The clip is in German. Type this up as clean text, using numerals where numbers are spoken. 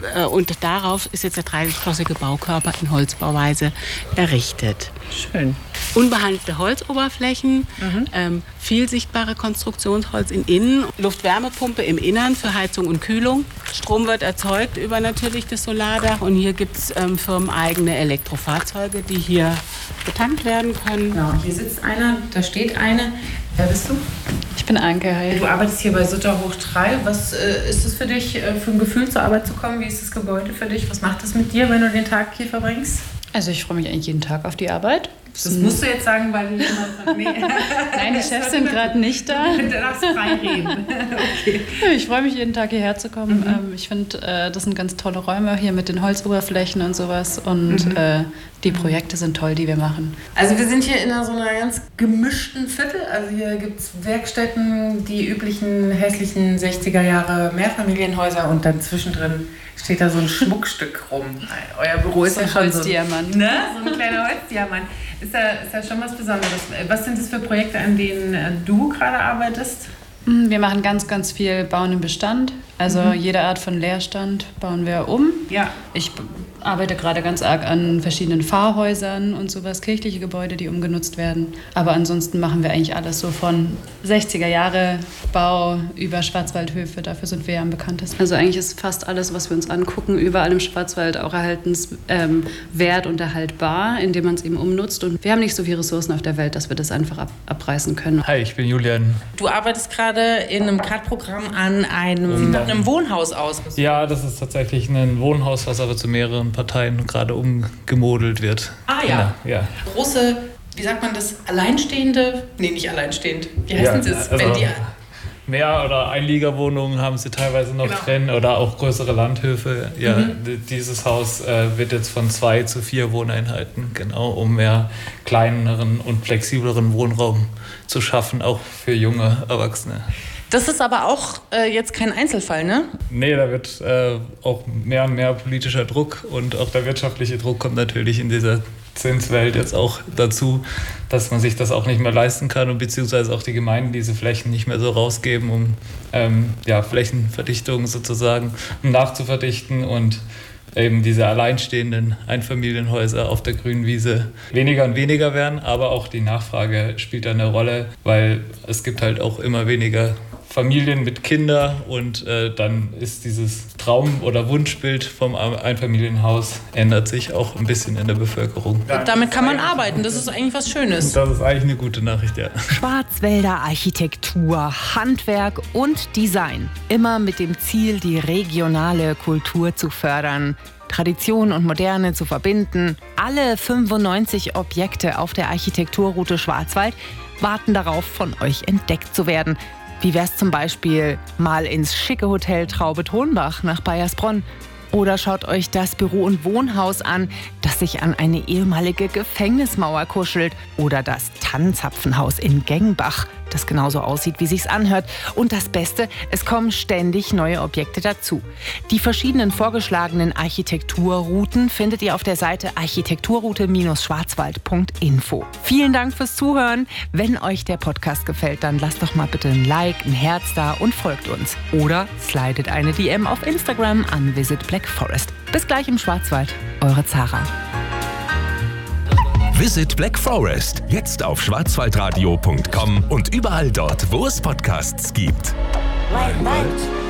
Und darauf ist jetzt der dreigeschossige Baukörper in Holzbauweise errichtet. Schön. Unbehandelte Holzoberflächen, viel sichtbare Konstruktionsholz in Innen, Luft-Wärmepumpe im Innern für Heizung und Kühlung. Strom wird erzeugt über natürlich das Solardach und hier gibt es firmeneigene Elektrofahrzeuge, die hier betankt werden können. Genau, hier sitzt einer, da steht eine. Wer bist du? Ich bin Anke, hi. Du arbeitest hier bei Sutter Hoch 3. Was ist es für dich, für ein Gefühl zur Arbeit zu kommen? Wie ist das Gebäude für dich? Was macht es mit dir, wenn du den Tag hier verbringst? Also ich freue mich eigentlich jeden Tag auf die Arbeit. Das musst du jetzt sagen, weil du jemand... Nee. Nein, die Chefs sind gerade nicht da. Du darfst frei reden. Okay. Ich freue mich jeden Tag hierher zu kommen. Ich finde, das sind ganz tolle Räume hier mit den Holzoberflächen und sowas. Und die Projekte sind toll, die wir machen. Also wir sind hier in so einer ganz gemischten Viertel. Also hier gibt es Werkstätten, die üblichen hässlichen 60er Jahre Mehrfamilienhäuser und dann zwischendrin steht da so ein Schmuckstück rum. Euer Büro ist ja schon so Holzdiamant. Ne? So ein kleiner Holzdiamant. Ist ja schon was Besonderes. Was sind das für Projekte, an denen du gerade arbeitest? Wir machen ganz, ganz viel Bauen im Bestand. Also jede Art von Leerstand bauen wir um. Ja. Ich arbeite gerade ganz arg an verschiedenen Pfarrhäusern und sowas, kirchliche Gebäude, die umgenutzt werden. Aber ansonsten machen wir eigentlich alles so von 60er Jahre Bau über Schwarzwaldhöfe. Dafür sind wir ja am bekanntesten. Also eigentlich ist fast alles, was wir uns angucken, überall im Schwarzwald auch erhaltenswert und erhaltbar, indem man es eben umnutzt. Und wir haben nicht so viele Ressourcen auf der Welt, dass wir das einfach abreißen können. Hi, ich bin Julian. Du arbeitest gerade in einem CAD-Programm an einem Wohnhaus aus. Ja, das ist tatsächlich ein Wohnhaus, was aber zu mehreren Parteien gerade umgemodelt wird. Ah ja. Genau, ja. Große, wie sagt man das, alleinstehende? Nee, nicht alleinstehend. Wie heißen sie es? Also Mehr- oder Einliegerwohnungen haben sie teilweise noch drin oder auch größere Landhöfe. Ja, dieses Haus wird jetzt von 2 zu 4 Wohneinheiten, genau, um mehr kleineren und flexibleren Wohnraum zu schaffen, auch für junge Erwachsene. Das ist aber auch jetzt kein Einzelfall, ne? Nee, da wird auch mehr und mehr politischer Druck und auch der wirtschaftliche Druck kommt natürlich in dieser Zinswelt jetzt auch dazu, dass man sich das auch nicht mehr leisten kann und beziehungsweise auch die Gemeinden diese Flächen nicht mehr so rausgeben, um Flächenverdichtung sozusagen nachzuverdichten und eben diese alleinstehenden Einfamilienhäuser auf der grünen Wiese weniger und weniger werden, aber auch die Nachfrage spielt da eine Rolle, weil es gibt halt auch immer weniger Familien mit Kindern und dann ist dieses Traum- oder Wunschbild vom Einfamilienhaus ändert sich auch ein bisschen in der Bevölkerung. Damit kann man arbeiten, das ist eigentlich was Schönes. Das ist eigentlich eine gute Nachricht, ja. Schwarzwälder Architektur, Handwerk und Design. Immer mit dem Ziel, die regionale Kultur zu fördern, Tradition und Moderne zu verbinden. Alle 95 Objekte auf der Architekturroute Schwarzwald warten darauf, von euch entdeckt zu werden. Wie wär's zum Beispiel mal ins schicke Hotel Traube-Tonbach nach Baiersbronn? Oder schaut euch das Büro- und Wohnhaus an, das sich an eine ehemalige Gefängnismauer kuschelt. Oder das Tannenzapfenhaus in Gengbach, das genauso aussieht, wie sich's anhört. Und das Beste, es kommen ständig neue Objekte dazu. Die verschiedenen vorgeschlagenen Architekturrouten findet ihr auf der Seite architekturroute-schwarzwald.info. Vielen Dank fürs Zuhören. Wenn euch der Podcast gefällt, dann lasst doch mal bitte ein Like, ein Herz da und folgt uns. Oder slidet eine DM auf Instagram an Visit Black Forest. Bis gleich im Schwarzwald. Eure Zara. Visit Black Forest. Jetzt auf schwarzwaldradio.com und überall dort, wo es Podcasts gibt. Wald.